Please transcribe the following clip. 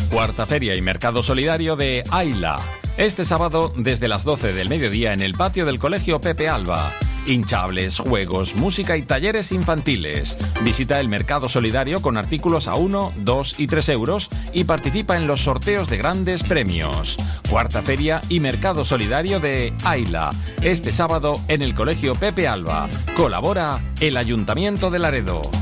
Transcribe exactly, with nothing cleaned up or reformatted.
Cuarta Feria y Mercado Solidario de Aila. Este sábado desde las doce del mediodía en el patio del Colegio Pepe Alba. Hinchables, juegos, música y talleres infantiles. Visita el Mercado Solidario con artículos a uno, dos y tres euros y participa en los sorteos de grandes premios. Cuarta Feria y Mercado Solidario de Aila. Este sábado en el Colegio Pepe Alba. Colabora el Ayuntamiento de Laredo.